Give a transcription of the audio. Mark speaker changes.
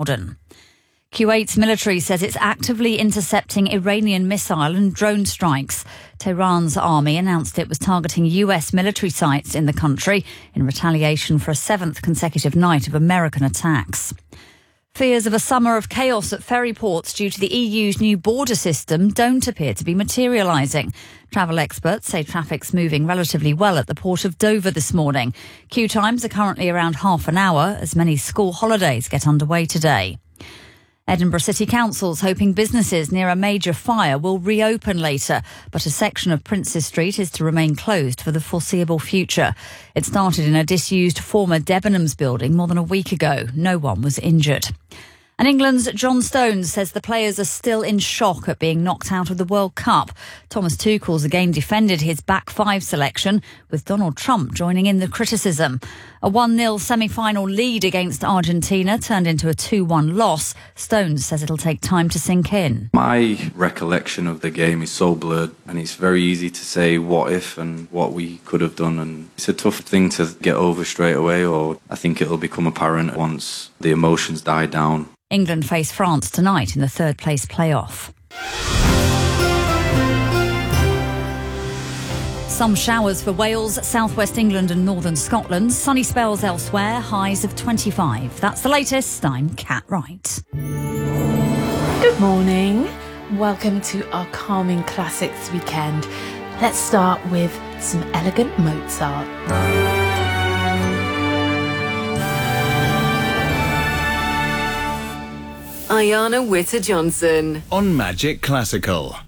Speaker 1: Snowdon. Kuwait's military says it's actively intercepting Iranian missile and drone strikes. Tehran's army announced it was targeting US military sites in the country in retaliation for a seventh consecutive night of American attacks. Fears of a summer of chaos at ferry ports due to the EU's new border system don't appear to be materialising. Travel experts say traffic's moving relatively well at the port of Dover this morning. Queue times are currently around half an hour as many school holidays get underway today. Edinburgh City Council's hoping businesses near a major fire will reopen later, but a section of Princes Street is to remain closed for the foreseeable future. It started in a disused former Debenhams building more than a week ago. No one was injured. And England's John Stones says the players are still in shock at being knocked out of the World Cup. Thomas Tuchel's again defended his back five selection, with Donald Trump joining in the criticism. A 1-0 semi-final lead against Argentina turned into a 2-1 loss. Stones says it'll take time to sink in.
Speaker 2: My recollection of the game is so blurred, and it's very easy to say what if and what we could have done, and it's a tough thing to get over straight away, or I think it'll become apparent once the emotions die down.
Speaker 1: England face France tonight in the third-place playoff. Some showers for Wales, southwest England and northern Scotland. Sunny spells elsewhere, highs of 25. That's the latest. I'm Kat Wright.
Speaker 3: Good morning. Welcome to our Calming Classics weekend. Let's start with some elegant Mozart.
Speaker 4: Ayana Witter-Johnson
Speaker 5: on Magic Classical.